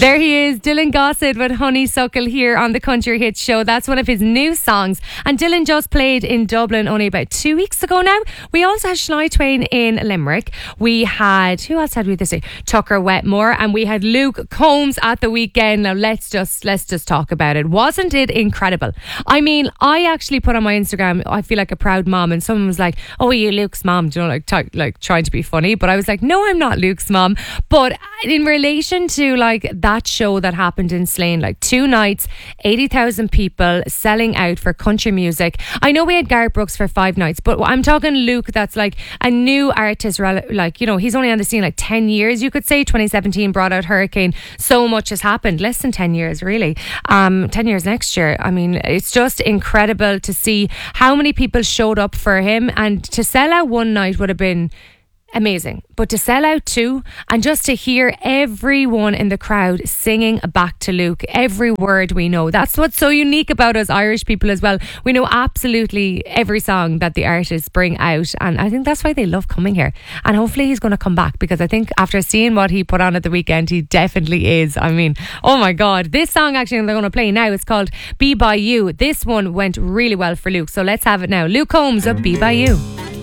There he is, Dylan Gossett with Honeysuckle here on the Country Hits Show. That's one of his new songs. And Dylan just played in Dublin only about 2 weeks ago now. We also had Shania Twain in Limerick. We had, who else had we this week? Tucker Wetmore. And we had Luke Combs at the weekend. Now let's just talk about it. Wasn't it incredible? I mean, I actually put on my Instagram, I feel like a proud mom, and someone was like, oh, are you Luke's mom? Do you know, like trying to be funny. But I was like, no, I'm not Luke's mom. But in relation to like that show that happened in Slane, like 2 nights, 80,000 people selling out for country music. I know we had Garth Brooks for 5 nights, but I'm talking Luke, that's like a new artist, like, you know, he's only on the scene like 10 years, you could say. 2017 brought out Hurricane. So much has happened. Less than 10 years, really. 10 years next year. I mean, it's just incredible to see how many people showed up for him, and to sell out 1 night would have been amazing, but to sell out 2, and just to hear everyone in the crowd singing back to Luke, every word we know. That's what's so unique about us Irish people as well. We know absolutely every song that the artists bring out, and I think that's why they love coming here. And hopefully he's going to come back, because I think after seeing what he put on at the weekend, he definitely is. I mean, oh my God, this song actually they're going to play now, it's called Be By You. This one went really well for Luke, so let's have it now. Luke Combs of Be By You.